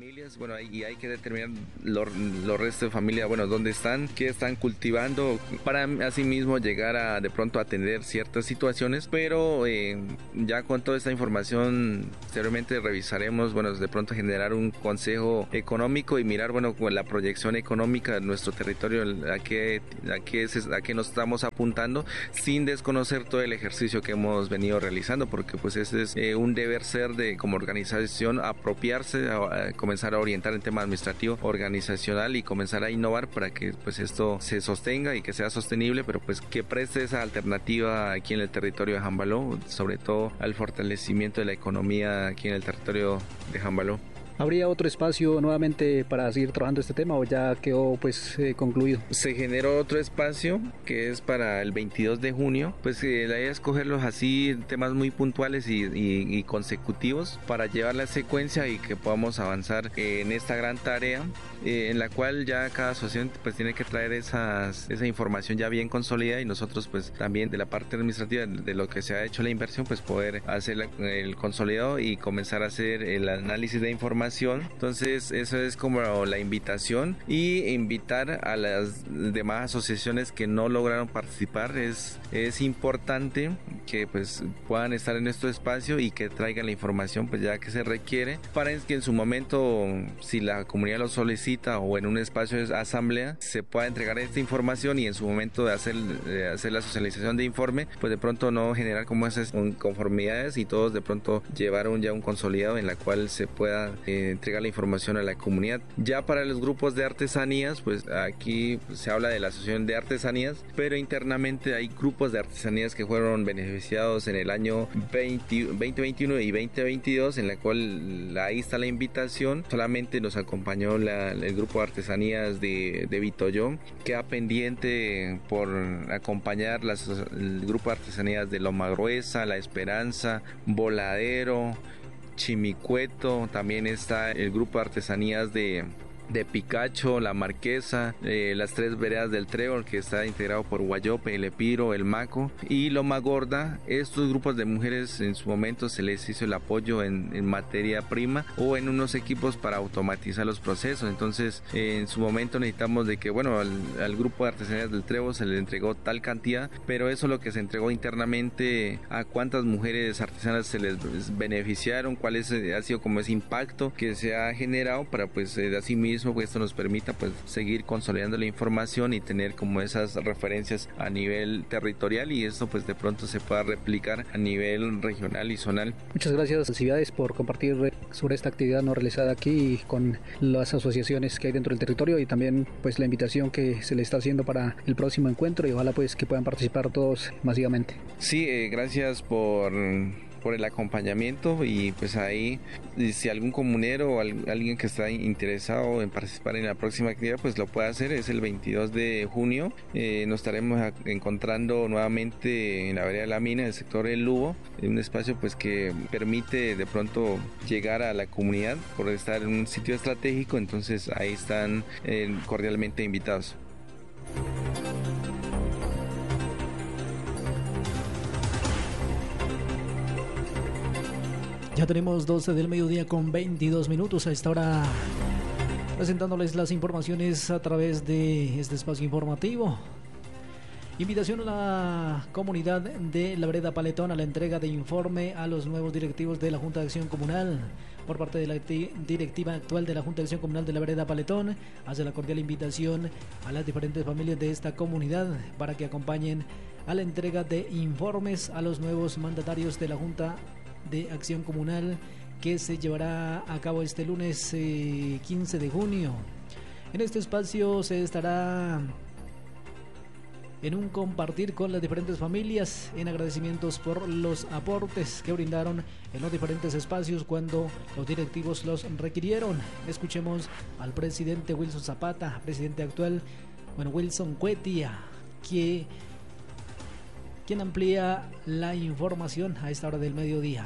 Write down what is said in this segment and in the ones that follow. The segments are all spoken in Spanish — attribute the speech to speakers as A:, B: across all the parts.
A: familias, bueno, y hay que determinar los restos de familia, bueno, dónde están, qué están cultivando, para asimismo llegar a de pronto atender ciertas situaciones, pero ya con toda esta información, posteriormente revisaremos, bueno, de pronto generar un consejo económico y mirar, bueno, con la proyección económica de nuestro territorio, a qué nos estamos apuntando, sin desconocer todo el ejercicio que hemos venido realizando, porque pues ese es un deber ser de como organización, apropiarse, a comenzar a orientar el tema administrativo, organizacional y comenzar a innovar para que pues esto se sostenga y que sea sostenible, pero pues que preste esa alternativa aquí en el territorio de Jambaló, sobre todo al fortalecimiento de la economía aquí en el territorio de Jambaló.
B: ¿Habría otro espacio nuevamente para seguir trabajando este tema o ya quedó pues concluido?
A: Se generó otro espacio que es para el 22 de junio, pues la idea es escogerlos así, temas muy puntuales y consecutivos para llevar la secuencia y que podamos avanzar en esta gran tarea, en la cual ya cada asociación pues tiene que traer esa información ya bien consolidada y nosotros pues también de la parte administrativa de lo que se ha hecho la inversión pues poder hacer el consolidado y comenzar a hacer el análisis de información. Entonces eso es como la invitación, y invitar a las demás asociaciones que no lograron participar. Es importante que pues puedan estar en este espacio y que traigan la información pues ya que se requiere, para que en su momento, si la comunidad lo solicita o en un espacio de asamblea, se pueda entregar esta información y en su momento de hacer la socialización de informe, pues de pronto no generar como esas inconformidades y todos de pronto llevar ya un consolidado en la cual se pueda entregar la información a la comunidad. Ya para los grupos de artesanías, pues aquí se habla de la asociación de artesanías, pero internamente hay grupos de artesanías que fueron beneficiados en el año 2021 y 2022, en la cual ahí está la invitación. Solamente nos acompañó el grupo de artesanías de Vitollón, queda pendiente por acompañar el grupo de artesanías de Loma Gruesa, La Esperanza, Voladero, Chimicueto. También está el grupo de artesanías de Picacho, La Marquesa, las tres veredas del Trébol, que está integrado por Guayope, El Epiro, El Maco y Loma Gorda. Estos grupos de mujeres en su momento se les hizo el apoyo en materia prima o en unos equipos para automatizar los procesos. Entonces en su momento necesitamos de que, bueno, al grupo de artesanías del Trébol se le entregó tal cantidad, pero eso lo que se entregó internamente, a cuántas mujeres artesanas se les beneficiaron, cuál ha sido como ese impacto que se ha generado, para pues así mismo pues esto nos permita pues seguir consolidando la información y tener como esas referencias a nivel territorial, y esto pues de pronto se pueda replicar a nivel regional y zonal.
B: Muchas gracias, Ciudades, por compartir sobre esta actividad no realizada aquí con las asociaciones que hay dentro del territorio, y también pues la invitación que se le está haciendo para el próximo encuentro, y ojalá pues que puedan participar todos masivamente.
A: Sí, gracias por el acompañamiento, y pues ahí si algún comunero o alguien que está interesado en participar en la próxima actividad pues lo puede hacer. Es el 22 de junio, nos estaremos encontrando nuevamente en la vereda de la Mina, en el sector del Lugo, en un espacio pues que permite de pronto llegar a la comunidad por estar en un sitio estratégico. Entonces ahí están cordialmente invitados.
C: Ya tenemos 12 del mediodía con 22 minutos a esta hora, presentándoles las informaciones a través de este espacio informativo. Invitación a la comunidad de la vereda Paletón a la entrega de informe a los nuevos directivos de la Junta de Acción Comunal. Por parte de la directiva actual de la Junta de Acción Comunal de la vereda Paletón, hace la cordial invitación a las diferentes familias de esta comunidad para que acompañen a la entrega de informes a los nuevos mandatarios de la Junta de Acción Comunal, que se llevará a cabo este lunes 15 de junio. En este espacio se estará en un compartir con las diferentes familias en agradecimientos por los aportes que brindaron en los diferentes espacios cuando los directivos los requirieron. Escuchemos al presidente Wilson Zapata, presidente actual, Wilson Cuetia, quien amplía la información a esta hora del mediodía.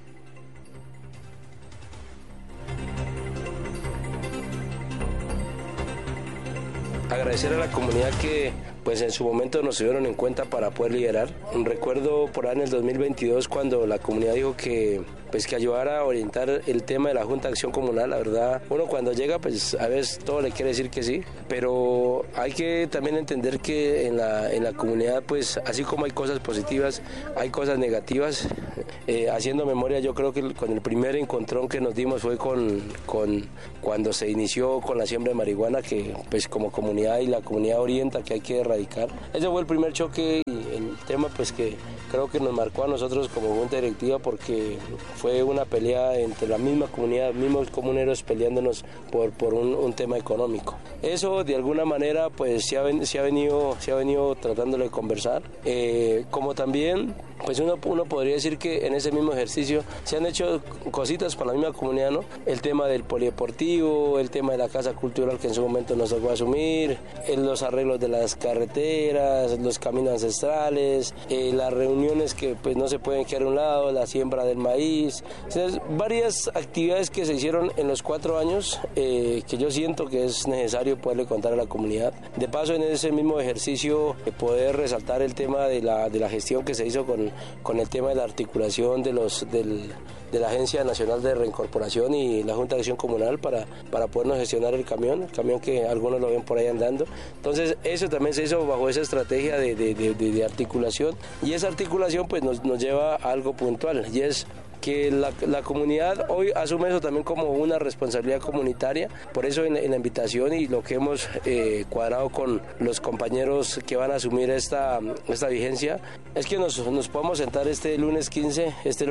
D: Agradecer a la comunidad que pues en su momento nos tuvieron en cuenta para poder liderar. Recuerdo por ahí en el 2022 cuando la comunidad dijo que pues que ayudara a orientar el tema de la Junta de Acción Comunal. La verdad, uno cuando llega, pues a veces todo le quiere decir que sí, pero hay que también entender que en la comunidad, pues así como hay cosas positivas, hay cosas negativas. Haciendo memoria, yo creo que con el primer encontrón que nos dimos fue con cuando se inició con la siembra de marihuana, que pues como comunidad y la comunidad orienta que hay que erradicar. Ese fue el primer choque y el tema pues que creo que nos marcó a nosotros como junta directiva, porque fue una pelea entre la misma comunidad, mismos comuneros peleándonos por un tema económico. Eso de alguna manera pues se ha venido tratando de conversar, como también pues uno podría decir que en ese mismo ejercicio se han hecho cositas para la misma comunidad, ¿no? El tema del polideportivo, el tema de la casa cultural que en su momento nos tocó asumir, los arreglos de las carreteras, los caminos ancestrales, las reuniones que pues no se pueden quedar a un lado, la siembra del maíz, o sea, varias actividades que se hicieron en los 4 años que yo siento que es necesario poderle contar a la comunidad. De paso, en ese mismo ejercicio poder resaltar el tema de la gestión que se hizo con el tema de la articulación de la Agencia Nacional de Reincorporación y la Junta de Acción Comunal para podernos gestionar el camión que algunos lo ven por ahí andando. Entonces eso también se hizo bajo esa estrategia de articulación, y esa articulación pues nos lleva a algo puntual, y es que la comunidad hoy asume eso también como una responsabilidad comunitaria. Por eso en la invitación y lo que hemos cuadrado con los compañeros que van a asumir esta vigencia es que nos podamos sentar este lunes 15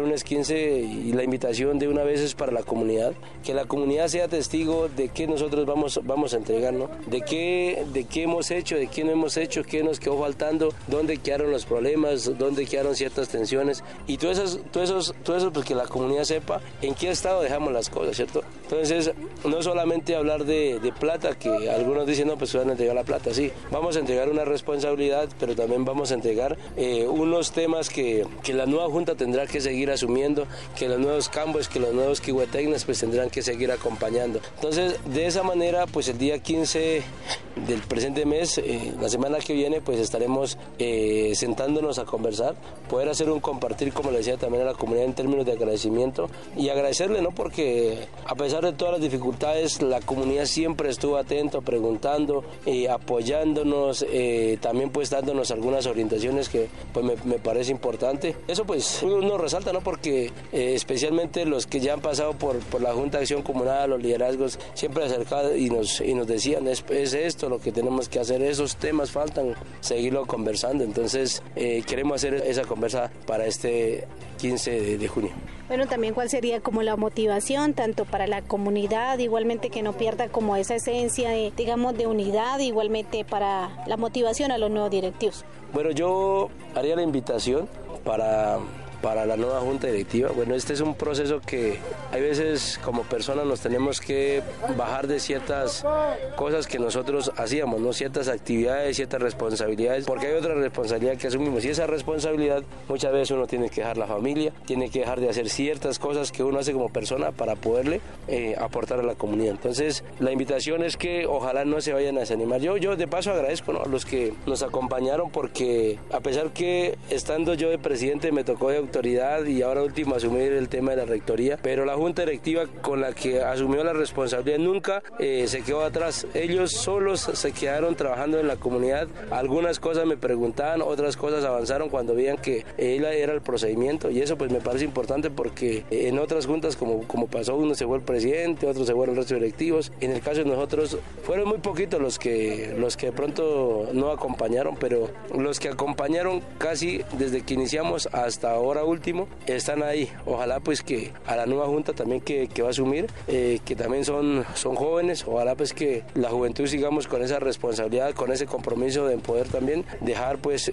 D: y la invitación de una vez es para la comunidad, que la comunidad sea testigo de qué nosotros vamos a entregar, ¿no? De qué hemos hecho, de qué no hemos hecho, qué nos quedó faltando, dónde quedaron los problemas, dónde quedaron ciertas tensiones, y todo eso pues que la comunidad sepa en qué estado dejamos las cosas, ¿cierto? Entonces, no solamente hablar de plata, que algunos dicen, no, pues van a entregar la plata, sí, vamos a entregar una responsabilidad, pero también vamos a entregar unos temas que la nueva Junta tendrá que seguir asumiendo, que los nuevos Cambos, que los nuevos Quihuetecnas pues tendrán que seguir acompañando. Entonces, de esa manera, pues el día 15 del presente mes, la semana que viene, pues estaremos sentándonos a conversar, poder hacer un compartir, como le decía también a la comunidad, en términos de agradecimiento, y agradecerle, ¿no? Porque a pesar de todas las dificultades, la comunidad siempre estuvo atento, preguntando, apoyándonos, también pues dándonos algunas orientaciones que pues me parece importante. Eso pues uno resalta, ¿no? Porque especialmente los que ya han pasado por la Junta de Acción Comunal, los liderazgos, siempre acercaban y nos decían, es esto lo que tenemos que hacer, esos temas faltan, seguirlo conversando. Entonces queremos hacer esa conversa para este 15 de junio.
E: Bueno, también cuál sería como la motivación tanto para la comunidad, igualmente que no pierda como esa esencia de, digamos, de unidad, igualmente para la motivación a los nuevos directivos.
D: Bueno, yo haría la invitación para la nueva junta directiva. Bueno, este es un proceso que hay veces como personas nos tenemos que bajar de ciertas cosas que nosotros hacíamos, ¿no? Ciertas actividades, ciertas responsabilidades, porque hay otra responsabilidad que asumimos, y esa responsabilidad muchas veces uno tiene que dejar la familia, tiene que dejar de hacer ciertas cosas que uno hace como persona para poderle aportar a la comunidad. Entonces, la invitación es que ojalá no se vayan a desanimar. Yo de paso agradezco, ¿no?, a los que nos acompañaron, porque a pesar que estando yo de presidente me tocó de autoridad y ahora último asumir el tema de la rectoría, pero la junta directiva con la que asumió la responsabilidad nunca se quedó atrás. Ellos solos se quedaron trabajando en la comunidad. Algunas cosas me preguntaban, otras cosas avanzaron cuando veían que él era el procedimiento, y eso pues me parece importante, porque en otras juntas como pasó, uno se fue el presidente, otro se fueron los restos directivos. En el caso de nosotros fueron muy poquitos los que de pronto no acompañaron, pero los que acompañaron casi desde que iniciamos hasta ahora último están ahí. Ojalá pues que a la nueva junta también que va a asumir, que también son jóvenes, ojalá pues que la juventud sigamos con esa responsabilidad, con ese compromiso de poder también dejar pues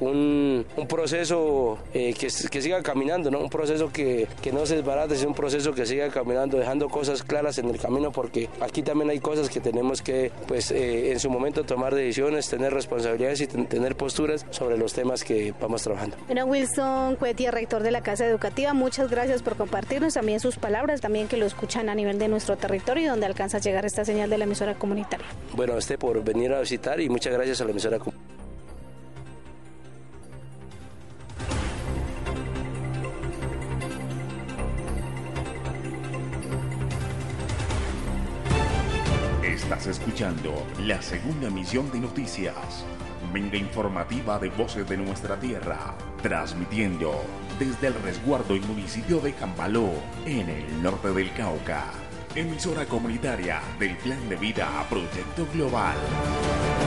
D: un proceso que siga caminando, ¿no? Un proceso que no se desbarate, es un proceso que siga caminando, dejando cosas claras en el camino, porque aquí también hay cosas que tenemos que pues en su momento tomar decisiones, tener responsabilidades y tener posturas sobre los temas que vamos trabajando.
E: Bueno, Wilson Cuetia, rector de la Casa Educativa, muchas gracias por compartirnos también sus palabras, también que lo escuchan a nivel de nuestro territorio y donde alcanza a llegar esta señal de la emisora comunitaria.
D: Bueno, por venir a visitar, y muchas gracias a la emisora comunitaria.
F: Estás escuchando la segunda emisión de noticias, venga informativa de Voces de Nuestra Tierra, transmitiendo desde el resguardo y municipio de Cambaló, en el norte del Cauca. Emisora comunitaria del Plan de Vida Proyecto Global.